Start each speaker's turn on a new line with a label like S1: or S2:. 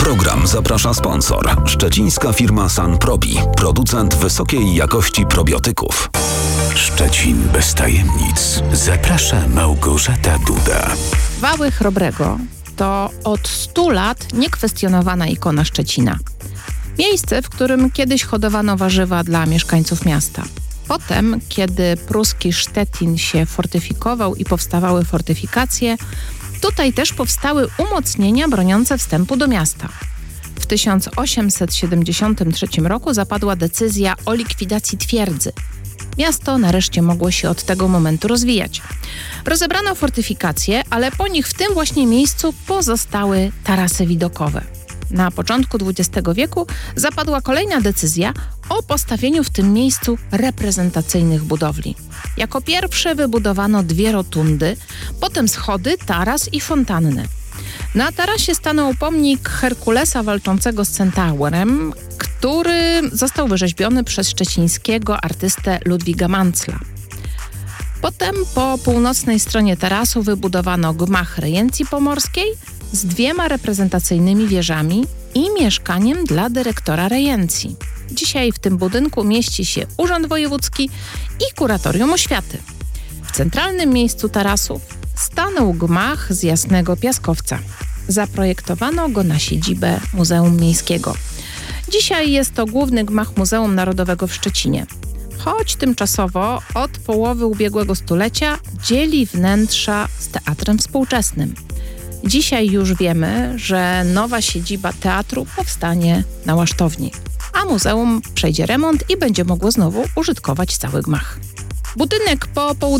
S1: program zaprasza sponsor. Szczecińska firma Sanprobi, producent wysokiej jakości probiotyków.
S2: Szczecin bez tajemnic. Zaprasza Małgorzata Duda.
S3: Wały Chrobrego to od 100 lat niekwestionowana ikona Szczecina. Miejsce, w którym kiedyś hodowano warzywa dla mieszkańców miasta. Potem, kiedy pruski Sztetin się fortyfikował i powstawały fortyfikacje, tutaj też powstały umocnienia broniące wstępu do miasta. W 1873 roku zapadła decyzja o likwidacji twierdzy. Miasto nareszcie mogło się od tego momentu rozwijać. Rozebrano fortyfikacje, ale po nich w tym właśnie miejscu pozostały tarasy widokowe. Na początku XX wieku zapadła kolejna decyzja o postawieniu w tym miejscu reprezentacyjnych budowli. Jako pierwsze wybudowano 2 rotundy, potem schody, taras i fontannę. Na tarasie stanął pomnik Herkulesa walczącego z centaurem, który został wyrzeźbiony przez szczecińskiego artystę Ludwiga Mantzla. Potem po północnej stronie tarasu wybudowano gmach rejencji pomorskiej z 2 reprezentacyjnymi wieżami i mieszkaniem dla dyrektora rejencji. Dzisiaj w tym budynku mieści się Urząd Wojewódzki i Kuratorium Oświaty. W centralnym miejscu tarasów stanął gmach z jasnego piaskowca. Zaprojektowano go na siedzibę Muzeum Miejskiego. Dzisiaj jest to główny gmach Muzeum Narodowego w Szczecinie. Choć tymczasowo od połowy ubiegłego stulecia dzieli wnętrza z Teatrem Współczesnym. Dzisiaj już wiemy, że nowa siedziba teatru powstanie na Łasztowni, a muzeum przejdzie remont i będzie mogło znowu użytkować cały gmach. Budynek po